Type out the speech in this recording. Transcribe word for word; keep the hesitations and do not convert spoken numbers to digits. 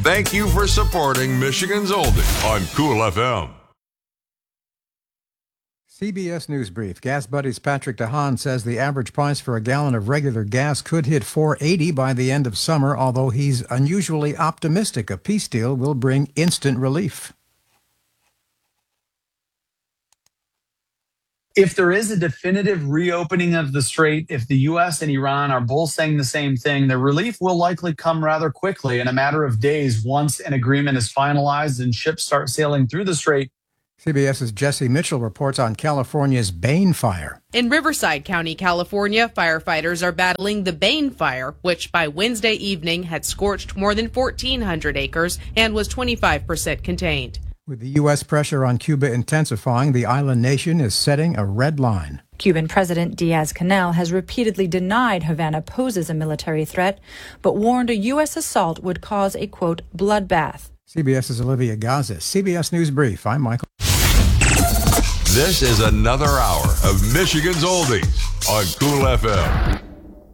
thank you for supporting Michigan's Oldie on Cool F M. C B S News Brief. Gas Buddy's Patrick DeHaan says the average price for a gallon of regular gas could hit four dollars and eighty cents by the end of summer, although he's unusually optimistic a peace deal will bring instant relief. If there is a definitive reopening of the strait, if the U S and Iran are both saying the same thing, the relief will likely come rather quickly in a matter of days once an agreement is finalized and ships start sailing through the strait. CBS's Jesse Mitchell reports on California's Bane Fire. In Riverside County, California, firefighters are battling the Bane Fire, which by Wednesday evening had scorched more than fourteen hundred acres and was twenty-five percent contained. With the U S pressure on Cuba intensifying, the island nation is setting a red line. Cuban President Diaz-Canel has repeatedly denied Havana poses a military threat, but warned a U S assault would cause a, quote, bloodbath. CBS's Olivia Gaza. C B S News Brief. I'm Michael. This is another hour of Michigan's Oldies on Cool F M.